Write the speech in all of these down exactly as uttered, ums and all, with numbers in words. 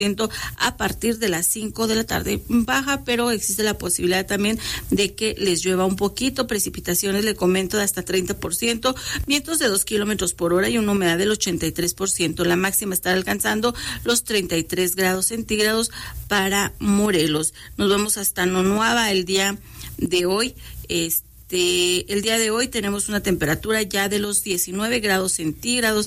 a partir de las cinco de la tarde. Baja, pero existe la posibilidad también de que les llueva un poquito. Precipitaciones, le comento, de hasta treinta por ciento, vientos de dos kilómetros por hora y una humedad del ochenta y tres por ciento. La máxima estará alcanzando los treinta y tres grados centígrados para Morelos. Nos vamos hasta Nonuava el día de hoy. Este El día de hoy tenemos una temperatura ya de los diecinueve grados centígrados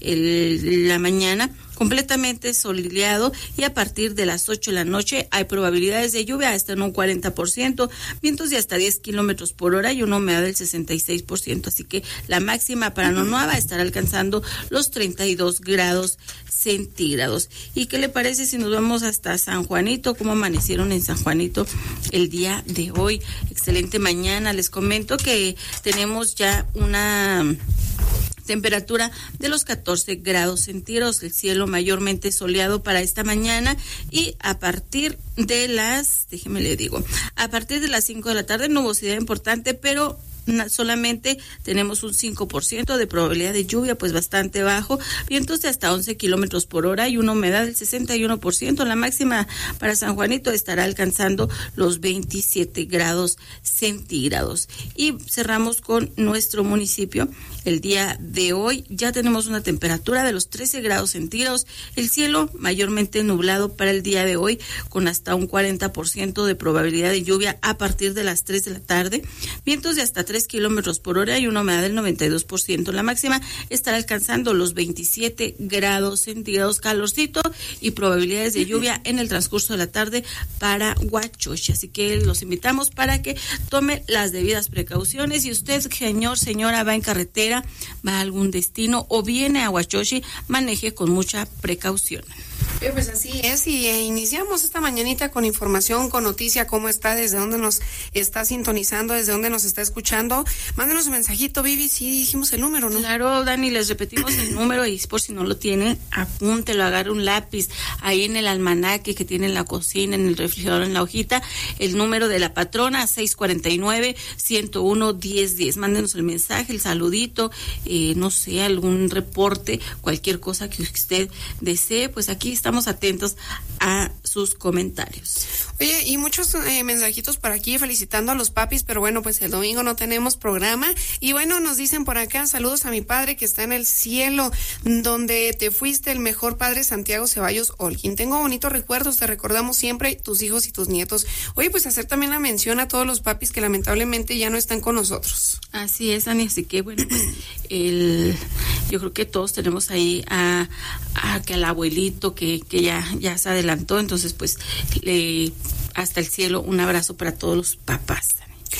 en la mañana, completamente soleado, y a partir de las ocho de la noche hay probabilidades de lluvia hasta en un cuarenta por ciento, vientos de hasta diez kilómetros por hora y una humedad del sesenta y seis por ciento. Así que la máxima para Nonuava estará alcanzando los treinta y dos grados centígrados. ¿Y qué le parece si nos vamos hasta San Juanito? ¿Cómo amanecieron en San Juanito el día de hoy? Excelente mañana. Les comento que tenemos ya una temperatura de los catorce grados centígrados, el cielo mayormente soleado para esta mañana, y a partir de las, déjeme le digo, a partir de las cinco de la tarde, nubosidad importante, pero solamente tenemos un cinco por ciento de probabilidad de lluvia, pues bastante bajo, vientos de hasta once kilómetros por hora y una humedad del sesenta y uno por ciento. La máxima para San Juanito estará alcanzando los veintisiete grados centígrados. Y cerramos con nuestro municipio. El día de hoy ya tenemos una temperatura de los trece grados centígrados, el cielo mayormente nublado para el día de hoy, con hasta un cuarenta por ciento de probabilidad de lluvia a partir de las tres de la tarde, vientos de hasta tres kilómetros por hora y una humedad del noventa y dos por ciento. La máxima estará alcanzando los veintisiete grados centígrados, calorcito y probabilidades de lluvia en el transcurso de la tarde para Huachochi. Así que los invitamos para que tome las debidas precauciones. Y usted, señor, señora, va en carretera, va a algún destino o viene a Huachochi, maneje con mucha precaución. Eh, pues así es, y eh, iniciamos esta mañanita con información, con noticia, cómo está, desde dónde nos está sintonizando, desde dónde nos está escuchando. Mándenos un mensajito, Vivi, sí dijimos el número, ¿no? Claro, Dani, les repetimos el número, y por si no lo tienen, apúntelo, agarre un lápiz, ahí en el almanaque que tiene en la cocina, en el refrigerador, en la hojita, el número de la patrona, seis cuarenta y nueve, ciento uno, diez diez. Mándenos el mensaje, el saludito, eh, no sé, algún reporte, cualquier cosa que usted desee, pues aquí está. Estamos atentos a sus comentarios. Oye, y muchos eh, mensajitos por aquí felicitando a los papis, pero bueno, pues el domingo no tenemos programa. Y bueno, nos dicen por acá, saludos a mi padre que está en el cielo, donde te fuiste, el mejor padre, Santiago Ceballos Holguín. Tengo bonitos recuerdos, te recordamos siempre, tus hijos y tus nietos. Oye, pues hacer también la mención a todos los papis que lamentablemente ya no están con nosotros. Así es, Ani, así que bueno, pues el, yo creo que todos tenemos ahí a, a que al abuelito que que ya ya se adelantó, entonces pues le, hasta el cielo, un abrazo para todos los papás.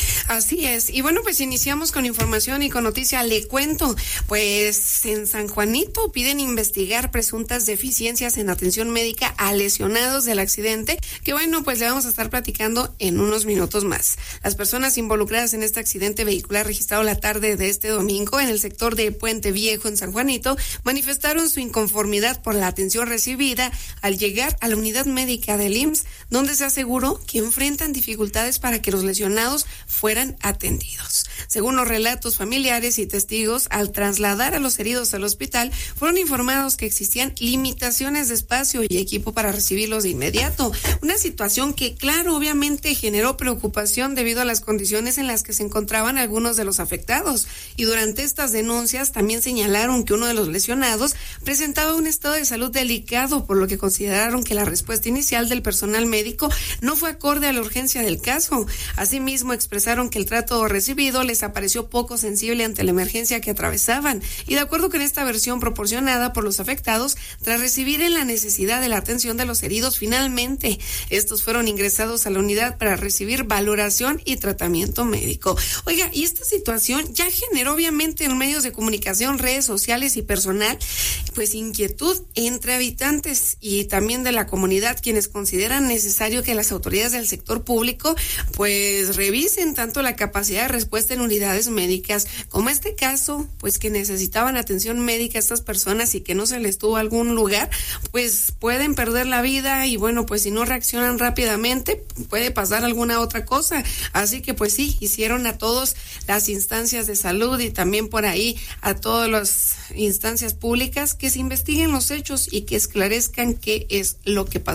Así es, y bueno, pues iniciamos con información y con noticia. Le cuento, pues en San Juanito piden investigar presuntas deficiencias en atención médica a lesionados del accidente, que bueno, pues le vamos a estar platicando en unos minutos más. Las personas involucradas en este accidente vehicular registrado la tarde de este domingo en el sector de Puente Viejo en San Juanito manifestaron su inconformidad por la atención recibida al llegar a la unidad médica del I M S S, donde se aseguró que enfrentan dificultades para que los lesionados fueran atendidos. Según los relatos familiares y testigos, al trasladar a los heridos al hospital, fueron informados que existían limitaciones de espacio y equipo para recibirlos de inmediato. Una situación que, claro, obviamente generó preocupación debido a las condiciones en las que se encontraban algunos de los afectados. Y durante estas denuncias también señalaron que uno de los lesionados presentaba un estado de salud delicado, por lo que consideraron que la respuesta inicial del personal médico no fue acorde a la urgencia del caso. Asimismo, expresaron que el trato recibido les apareció poco sensible ante la emergencia que atravesaban, y de acuerdo con esta versión proporcionada por los afectados, tras recibir en la necesidad de la atención de los heridos, finalmente estos fueron ingresados a la unidad para recibir valoración y tratamiento médico. Oiga, y esta situación ya generó obviamente en medios de comunicación, redes sociales y personal, pues inquietud entre habitantes y también de la comunidad, quienes consideran necesario que las autoridades del sector público pues revisen tanto tanto la capacidad de respuesta en unidades médicas, como este caso, pues que necesitaban atención médica a estas personas y que no se les tuvo algún lugar, pues pueden perder la vida y bueno, pues si no reaccionan rápidamente, puede pasar alguna otra cosa. Así que pues sí, hicieron a todas las instancias de salud y también por ahí a todas las instancias públicas que se investiguen los hechos y que esclarezcan qué es lo que pasó.